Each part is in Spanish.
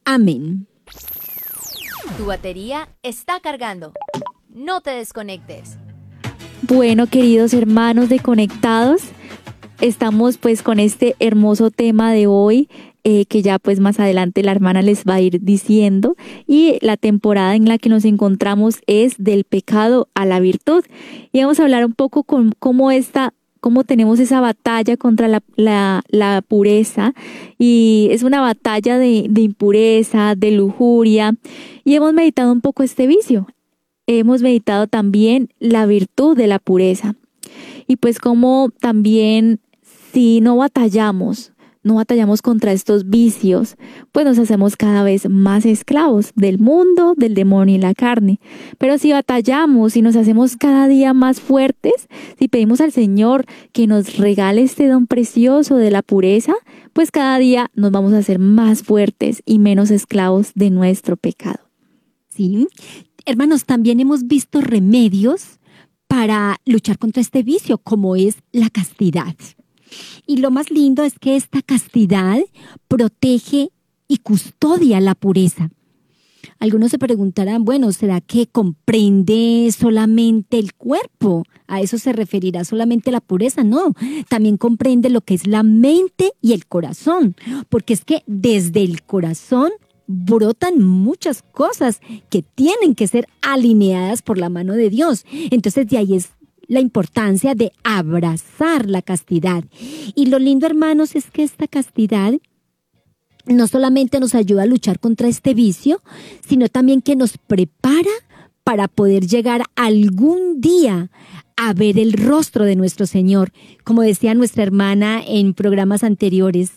Amén. Tu batería está cargando. No te desconectes. Bueno, queridos hermanos de Conectados, estamos pues con este hermoso tema de hoy, que ya pues más adelante la hermana les va a ir diciendo, y la temporada en la que nos encontramos es del pecado a la virtud. Y vamos a hablar un poco con cómo tenemos esa batalla contra la pureza, y es una batalla de impureza, de lujuria, y hemos meditado un poco este vicio. Hemos meditado también la virtud de la pureza, y pues como también si no batallamos contra estos vicios, pues nos hacemos cada vez más esclavos del mundo, del demonio y la carne. Pero si batallamos y nos hacemos cada día más fuertes, si pedimos al Señor que nos regale este don precioso de la pureza, pues cada día nos vamos a hacer más fuertes y menos esclavos de nuestro pecado. Sí, hermanos, también hemos visto remedios para luchar contra este vicio, como es la castidad. Y lo más lindo es que esta castidad protege y custodia la pureza. Algunos se preguntarán, bueno, ¿será que comprende solamente el cuerpo? ¿A eso se referirá solamente la pureza? No, también comprende lo que es la mente y el corazón, porque es que desde el corazón brotan muchas cosas que tienen que ser alineadas por la mano de Dios. Entonces de ahí es la importancia de abrazar la castidad. Y lo lindo, hermanos, es que esta castidad no solamente nos ayuda a luchar contra este vicio, sino también que nos prepara para poder llegar algún día a ver el rostro de nuestro Señor. Como decía nuestra hermana en programas anteriores,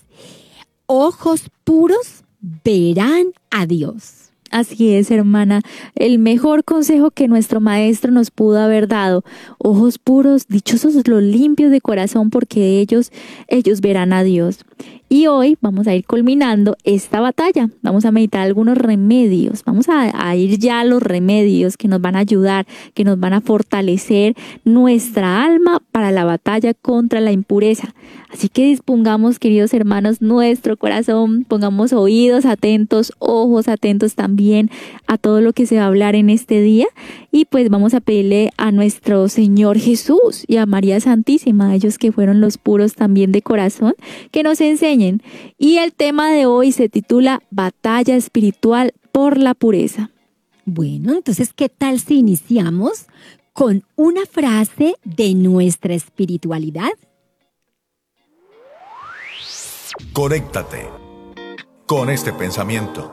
ojos puros verán a Dios. Así es, hermana, el mejor consejo que nuestro maestro nos pudo haber dado: ojos puros, dichosos los limpios de corazón, porque ellos verán a Dios. Y hoy vamos a ir culminando esta batalla. Vamos a meditar algunos remedios. Vamos a ir ya a los remedios que nos van a ayudar, que nos van a fortalecer nuestra alma para la batalla contra la impureza. Así que dispongamos, queridos hermanos, nuestro corazón, pongamos oídos atentos, ojos atentos también a todo lo que se va a hablar en este día. Y pues vamos a pedirle a nuestro Señor Jesús y a María Santísima, ellos que fueron los puros también de corazón, que nos enseñen. Y el tema de hoy se titula Batalla espiritual por la pureza. Bueno, entonces, ¿qué tal si iniciamos con una frase de nuestra espiritualidad? Conéctate con este pensamiento.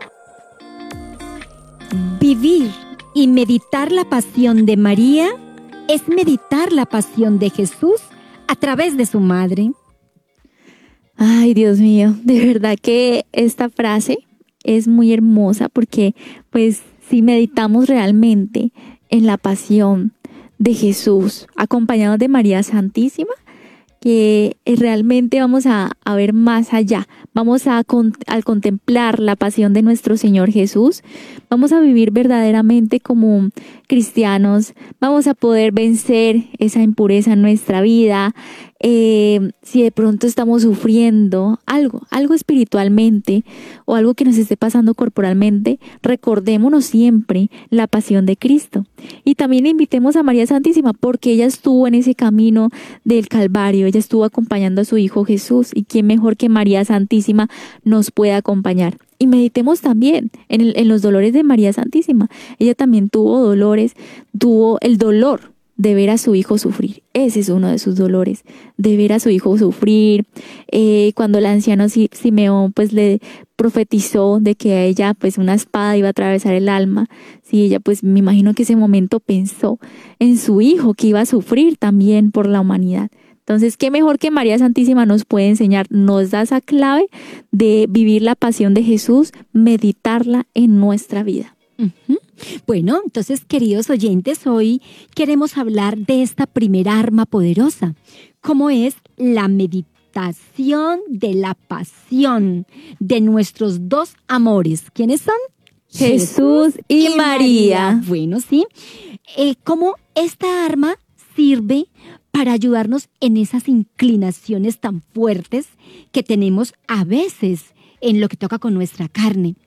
Vivir y meditar la pasión de María es meditar la pasión de Jesús a través de su madre. Ay, Dios mío, de verdad que esta frase es muy hermosa, porque pues si meditamos realmente en la pasión de Jesús acompañados de María Santísima, que realmente vamos a ver más allá, al contemplar la pasión de nuestro Señor Jesús, vamos a vivir verdaderamente como cristianos, vamos a poder vencer esa impureza en nuestra vida. Si de pronto estamos sufriendo algo espiritualmente o algo que nos esté pasando corporalmente, recordémonos siempre la pasión de Cristo. Y también invitemos a María Santísima, porque ella estuvo en ese camino del Calvario, ella estuvo acompañando a su Hijo Jesús, y quién mejor que María Santísima nos puede acompañar. Y meditemos también en los dolores de María Santísima. Ella también tuvo dolores, tuvo el dolor de ver a su hijo sufrir. Ese es uno de sus dolores, de ver a su hijo sufrir. Cuando el anciano Simeón pues le profetizó de que a ella pues una espada iba a atravesar el alma, sí, ella pues me imagino que ese momento pensó en su hijo que iba a sufrir también por la humanidad. Entonces, qué mejor que María Santísima nos puede enseñar, nos da esa clave de vivir la pasión de Jesús, meditarla en nuestra vida. Uh-huh. Bueno, entonces, queridos oyentes, hoy queremos hablar de esta primera arma poderosa, como es la meditación de la pasión de nuestros dos amores. ¿Quiénes son? Jesús y María. Bueno, sí. ¿Cómo esta arma sirve para ayudarnos en esas inclinaciones tan fuertes que tenemos a veces en lo que toca con nuestra carne?